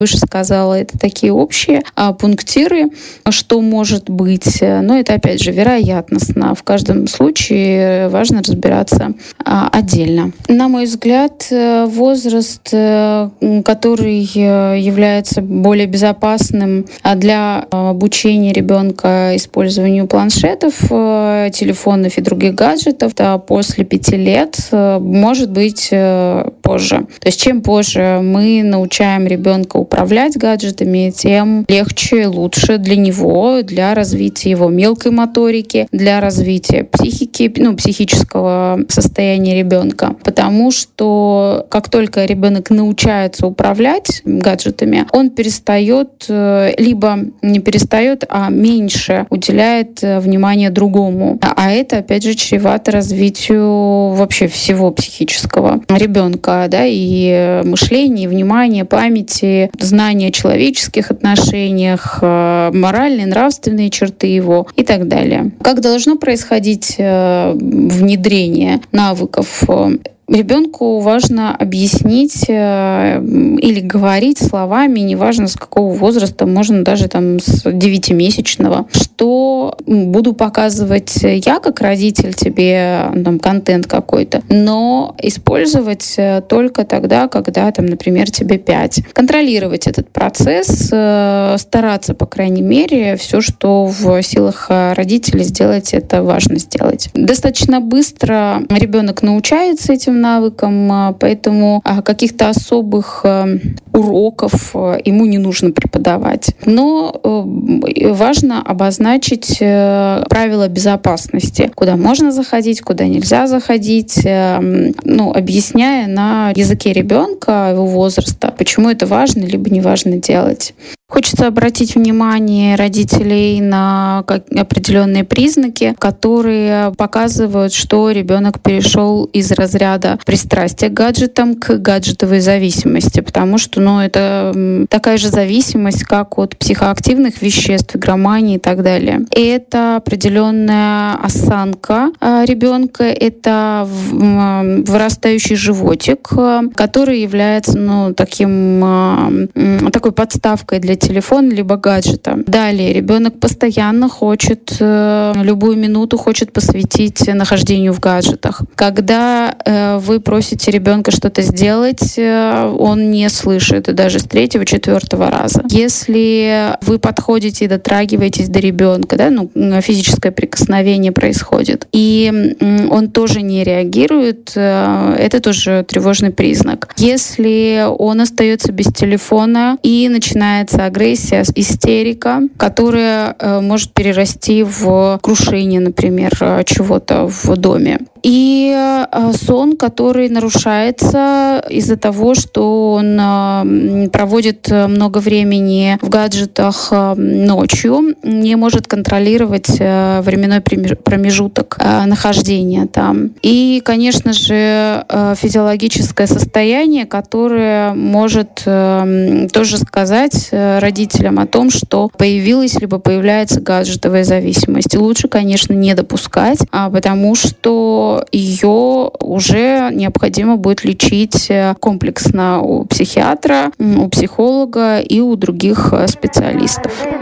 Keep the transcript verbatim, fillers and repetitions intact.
выше сказала, это такие общие а, пунктиры, что может быть. Но это, опять же, вероятностно. В каждом случае важно разбираться а, отдельно. На мой взгляд, возраст, который является более безопасным для обучения ребенка использованию планшетов, телефонов и других гаджетов, да, после пяти лет, может быть позже. То есть чем позже мы научаем ребенка управлять гаджетами, тем легче и лучше для него, для развития его мелкой моторики, для развития психики, ну, психического состояния ребенка. Потому что как только ребенок научается управлять гаджетами, он перестает, либо не перестает, а меньше уделяет внимание другому. А это, опять же, чревато развитию вообще всего психического ребенка, да, и мышления, и внимания, памяти, знания о человеческих отношениях, моральные, нравственные черты его и так далее. Как должно происходить внедрение навыков? Ребенку важно объяснить э, или говорить словами, неважно с какого возраста, можно даже там с девятимесячного, что буду показывать я как родитель тебе там, контент какой-то, но использовать только тогда, когда, там, например, тебе пять. Контролировать этот процесс, э, стараться, по крайней мере, все, что в силах родителей сделать, это важно сделать. Достаточно быстро ребенок научается этим навыкам, поэтому каких-то особых уроков ему не нужно преподавать. Но важно обозначить правила безопасности, куда можно заходить, куда нельзя заходить, ну, объясняя на языке ребенка, его возраста, почему это важно либо не важно делать. Хочется обратить внимание родителей на определенные признаки, которые показывают, что ребенок перешел из разряда пристрастия к гаджетам к гаджетовой зависимости, потому что, ну, это такая же зависимость, как от психоактивных веществ, игромании и так далее. И это определенная осанка ребенка, это вырастающий животик, который является, ну, таким, такой подставкой для телефона либо гаджета. Далее ребенок постоянно хочет, э, любую минуту хочет посвятить нахождению в гаджетах. Когда э, вы просите ребенка что-то сделать, э, он не слышит даже с третьего, четвертого раза. Если вы подходите и дотрагиваетесь до ребенка, да, ну, физическое прикосновение происходит, и э, он тоже не реагирует, э, это тоже тревожный признак. Если он остается без телефона и начинается агрессия, истерика, которая э, может перерасти в крушение, например, чего-то в доме. И э, сон, который нарушается из-за того, что он э, проводит много времени в гаджетах э, ночью, не может контролировать э, временной промежуток э, нахождения там. И, конечно же, э, физиологическое состояние, которое может э, тоже сказать э, родителям о том, что появилась либо появляется гаджетовая зависимость. И лучше, конечно, не допускать, а, потому что ее уже необходимо будет лечить комплексно у психиатра, у психолога и у других специалистов.